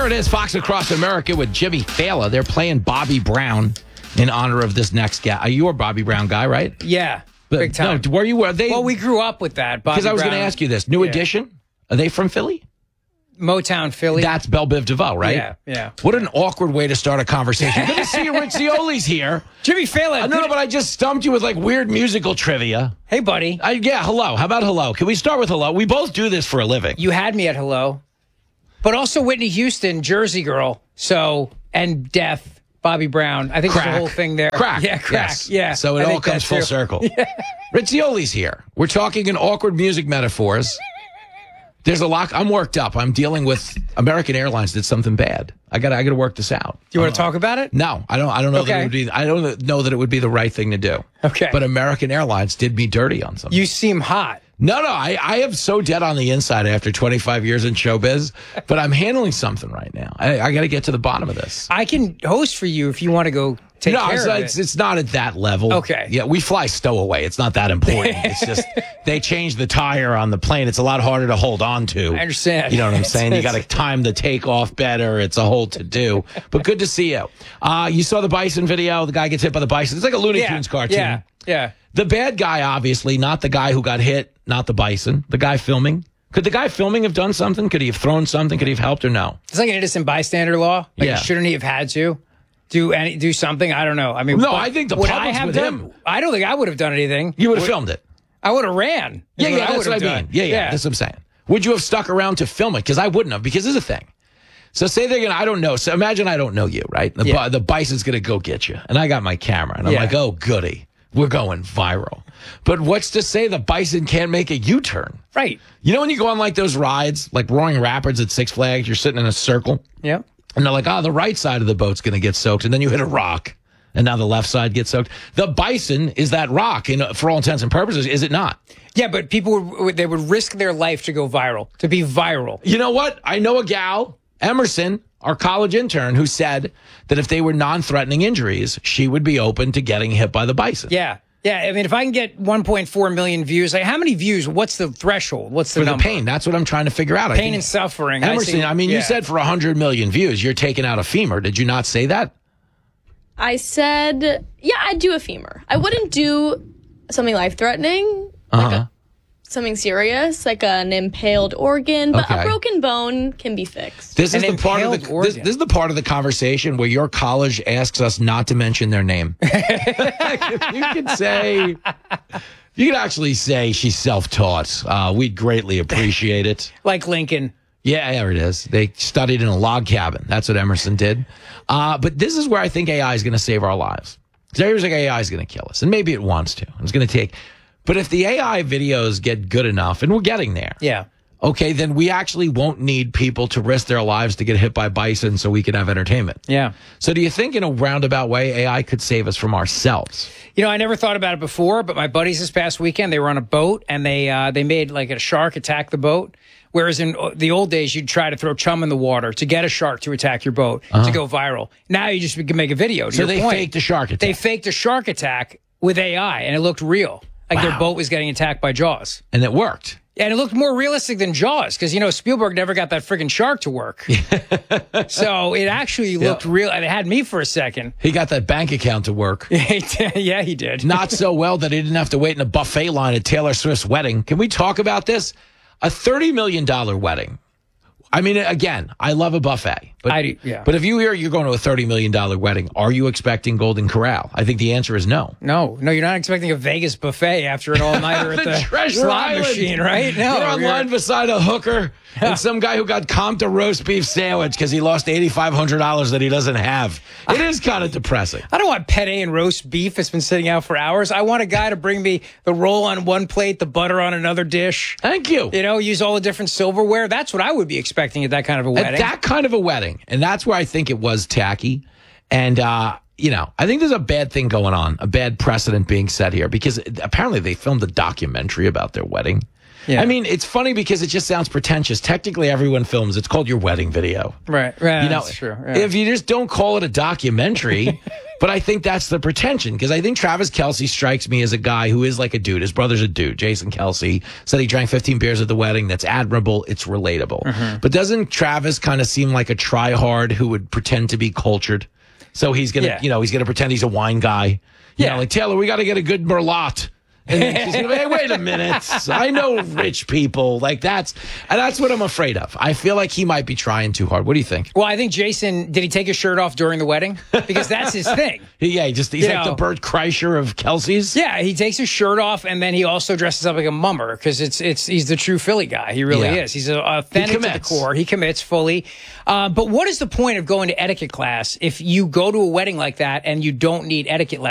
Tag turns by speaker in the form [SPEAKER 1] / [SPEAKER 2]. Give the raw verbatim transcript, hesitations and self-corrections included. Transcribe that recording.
[SPEAKER 1] There it is, Fox Across America with Jimmy Fallon. They're playing Bobby Brown in honor of this next guy. You're a Bobby Brown guy, right?
[SPEAKER 2] Yeah,
[SPEAKER 1] but,
[SPEAKER 2] big time.
[SPEAKER 1] No, where you were they?
[SPEAKER 2] Well, we grew up with that.
[SPEAKER 1] Because I was going to ask you this: New
[SPEAKER 2] yeah.
[SPEAKER 1] Edition, are they from Philly?
[SPEAKER 2] Motown, Philly.
[SPEAKER 1] That's Belle Biv DeVoe, right?
[SPEAKER 2] Yeah, yeah.
[SPEAKER 1] What an awkward way to start a conversation. Good to see you, Rich Zioli's here.
[SPEAKER 2] Jimmy Fallon.
[SPEAKER 1] I know, no, but I just stumped you with like weird musical trivia.
[SPEAKER 2] Hey, buddy.
[SPEAKER 1] I, yeah, hello. How about hello? Can we start with hello? We both do this for a living.
[SPEAKER 2] You had me at hello, but also Whitney Houston, Jersey Girl. So and Death, Bobby Brown. I think
[SPEAKER 1] Crack.
[SPEAKER 2] there's a whole thing there.
[SPEAKER 1] Crack.
[SPEAKER 2] Yeah, crack.
[SPEAKER 1] Yes.
[SPEAKER 2] Yeah.
[SPEAKER 1] So it
[SPEAKER 2] I
[SPEAKER 1] all
[SPEAKER 2] think
[SPEAKER 1] comes full
[SPEAKER 2] too.
[SPEAKER 1] circle. Yeah. Rich Zioli's here. We're talking in awkward music metaphors. There's a lot. I'm worked up. I'm dealing with American Airlines did something bad. I got. I got to work this out.
[SPEAKER 2] Do you want to talk about it?
[SPEAKER 1] No, I don't. I don't know
[SPEAKER 2] Okay.
[SPEAKER 1] that it would be. I don't know that it would be the right thing to do.
[SPEAKER 2] Okay.
[SPEAKER 1] But American Airlines did me dirty on something.
[SPEAKER 2] You seem hot.
[SPEAKER 1] No, no. I, I am so dead on the inside after twenty-five years in showbiz, but I'm handling something right now. I, I got to get to the bottom of this.
[SPEAKER 2] I can host for you if you want to go take
[SPEAKER 1] no,
[SPEAKER 2] care
[SPEAKER 1] it's,
[SPEAKER 2] of
[SPEAKER 1] it's,
[SPEAKER 2] it.
[SPEAKER 1] it's not at that level.
[SPEAKER 2] Okay.
[SPEAKER 1] Yeah, we fly stowaway. It's not that important. It's just they changed the tire on the plane. It's a lot harder to hold on to.
[SPEAKER 2] I understand.
[SPEAKER 1] You know what I'm saying? You got to time the takeoff better. It's a whole to do. But good to see you. Uh, you saw the bison video. The guy gets hit by the bison. It's like a Looney
[SPEAKER 2] yeah,
[SPEAKER 1] Tunes cartoon.
[SPEAKER 2] Yeah, yeah.
[SPEAKER 1] The bad guy, obviously, not the guy who got hit, not the bison. The guy filming. Could the guy filming have done something? Could he have thrown something? Could he have helped or no?
[SPEAKER 2] It's like an innocent bystander law. Like,
[SPEAKER 1] Yeah.
[SPEAKER 2] shouldn't he have had to do any do something? I don't know. I mean,
[SPEAKER 1] No,
[SPEAKER 2] but
[SPEAKER 1] I think the
[SPEAKER 2] would
[SPEAKER 1] public's
[SPEAKER 2] I have
[SPEAKER 1] with
[SPEAKER 2] done,
[SPEAKER 1] him.
[SPEAKER 2] I don't think I would have done anything.
[SPEAKER 1] You would have filmed it.
[SPEAKER 2] I would have ran.
[SPEAKER 1] Yeah,
[SPEAKER 2] is
[SPEAKER 1] yeah, that's
[SPEAKER 2] would
[SPEAKER 1] what I
[SPEAKER 2] have
[SPEAKER 1] mean.
[SPEAKER 2] done.
[SPEAKER 1] Yeah, yeah, that's what I'm saying. Would you have stuck around to film it? Because I wouldn't have, because this is a thing. So say they're going to, I don't know. So imagine I don't know you, right? The,
[SPEAKER 2] Yeah.
[SPEAKER 1] bu- the bison's going to go get you. And I got my camera. And I'm
[SPEAKER 2] Yeah.
[SPEAKER 1] like, oh, goody. We're going viral. But what's to say the bison can't make a U-turn?
[SPEAKER 2] Right.
[SPEAKER 1] You know when you go on like those rides, like Roaring Rapids at Six Flags, you're sitting in a circle.
[SPEAKER 2] Yeah.
[SPEAKER 1] And they're like, oh, the right side of the boat's going to get soaked. And then you hit a rock. And now the left side gets soaked. The bison is that rock, and for all intents and purposes, is it not?
[SPEAKER 2] Yeah, but people would they would risk their life to go viral, to be viral.
[SPEAKER 1] You know what? I know a gal, Emerson, our college intern, who said that if they were non-threatening injuries, she would be open to getting hit by the bison.
[SPEAKER 2] Yeah. Yeah, I mean, if I can get one point four million views, like how many views? What's the threshold? What's the
[SPEAKER 1] For the
[SPEAKER 2] number?
[SPEAKER 1] pain. That's what I'm trying to figure out. I
[SPEAKER 2] Pain
[SPEAKER 1] think-
[SPEAKER 2] and suffering.
[SPEAKER 1] Emerson, I,
[SPEAKER 2] see-
[SPEAKER 1] mean,
[SPEAKER 2] yeah.
[SPEAKER 1] you said for one hundred million views, you're taking out a femur. Did you not say that?
[SPEAKER 3] I said, yeah, I'd do a femur. I wouldn't do something life-threatening, like
[SPEAKER 1] Uh-huh.
[SPEAKER 3] a, something serious, like an impaled organ, but
[SPEAKER 1] Okay.
[SPEAKER 3] a broken bone can be fixed.
[SPEAKER 1] This is
[SPEAKER 2] An
[SPEAKER 1] the part of the
[SPEAKER 2] impaled
[SPEAKER 1] this,
[SPEAKER 2] organ.
[SPEAKER 1] this is the part of the conversation where your college asks us not to mention their name. You could say, you could actually say she's self-taught. Uh, we'd greatly appreciate it.
[SPEAKER 2] Like Lincoln.
[SPEAKER 1] Yeah, there it is. They studied in a log cabin. That's what Emerson did. Uh, but this is where I think A I is going to save our lives. Because everybody's like, A I is going to kill us. And maybe it wants to. It's going to take. But if the A I videos get good enough, and we're getting there,
[SPEAKER 2] Yeah.
[SPEAKER 1] okay, then we actually won't need people to risk their lives to get hit by bison so we can have entertainment.
[SPEAKER 2] Yeah.
[SPEAKER 1] So do you think in a roundabout way, A I could save us from ourselves?
[SPEAKER 2] You know, I never thought about it before, but my buddies this past weekend, they were on a boat and they uh, they made like a shark attack the boat. Whereas in the old days, you'd try to throw chum in the water to get a shark to attack your boat to go viral. Now you just can make a video. To
[SPEAKER 1] So
[SPEAKER 2] your
[SPEAKER 1] they
[SPEAKER 2] point.
[SPEAKER 1] faked a shark attack.
[SPEAKER 2] They faked a shark attack with A I and it looked real. Like their
[SPEAKER 1] Wow.
[SPEAKER 2] boat was getting attacked by Jaws.
[SPEAKER 1] And it worked.
[SPEAKER 2] And it looked more realistic than Jaws because, you know, Spielberg never got that friggin' shark to work. So it actually looked real. And it had me for a second.
[SPEAKER 1] He got that bank account to work.
[SPEAKER 2] Yeah, he did.
[SPEAKER 1] Not so well that he didn't have to wait in a buffet line at Taylor Swift's wedding. Can we talk about this? A thirty million dollars wedding. I mean, again, I love a buffet. But,
[SPEAKER 2] I do, yeah.
[SPEAKER 1] but if you hear you're going to a thirty million dollars wedding, are you expecting Golden Corral? I think the answer is no.
[SPEAKER 2] No, no, you're not expecting a Vegas buffet after an all-nighter at the,
[SPEAKER 1] Treasure
[SPEAKER 2] slot
[SPEAKER 1] Island.
[SPEAKER 2] machine, right? No,
[SPEAKER 1] You're online beside a hooker and some guy who got comped a roast beef sandwich because he lost eight thousand five hundred dollars that he doesn't have. It is kind of depressing.
[SPEAKER 2] I don't want penne and roast beef that's been sitting out for hours. I want a guy to bring me the roll on one plate, the butter on another dish.
[SPEAKER 1] Thank you.
[SPEAKER 2] You know, use all the different silverware. That's what I would be expecting at that kind of a
[SPEAKER 1] At
[SPEAKER 2] wedding.
[SPEAKER 1] that kind of a wedding. And that's where I think it was tacky. And, uh, you know, I think there's a bad thing going on, a bad precedent being set here because apparently they filmed a documentary about their wedding.
[SPEAKER 2] Yeah.
[SPEAKER 1] I mean, it's funny because it just sounds pretentious. Technically, everyone films. It's called your wedding video.
[SPEAKER 2] Right, right.
[SPEAKER 1] You know,
[SPEAKER 2] that's true. Yeah.
[SPEAKER 1] if you just don't call it a documentary, But I think that's the pretension, because I think Travis Kelce strikes me as a guy who is like a dude. His brother's a dude. Jason Kelce said he drank fifteen beers at the wedding. That's admirable. It's relatable. Mm-hmm. But doesn't Travis kind of seem like a tryhard who would pretend to be cultured? So he's going to,
[SPEAKER 2] Yeah.
[SPEAKER 1] you know, he's going to pretend he's a wine guy. You
[SPEAKER 2] Yeah.
[SPEAKER 1] know, like, Taylor, we got to get a good Merlot. And then she's gonna be, hey, wait a minute. I know rich people. Like that's, and that's what I'm afraid of. I feel like he might be trying too hard. What do you think?
[SPEAKER 2] Well, I think Jason, did he take his shirt off during the wedding? Because that's his thing.
[SPEAKER 1] Yeah, he just he's
[SPEAKER 2] You
[SPEAKER 1] like
[SPEAKER 2] know.
[SPEAKER 1] the Bert Kreischer of Kelsey's.
[SPEAKER 2] Yeah, he takes his shirt off, and then he also dresses up like a mummer because it's it's he's the true Philly guy. He really
[SPEAKER 1] Yeah.
[SPEAKER 2] is. He's a, authentic to the
[SPEAKER 1] commits.
[SPEAKER 2] core. He commits fully. Uh, but what is the point of going to etiquette class if you go to a wedding like that and you don't need etiquette lessons?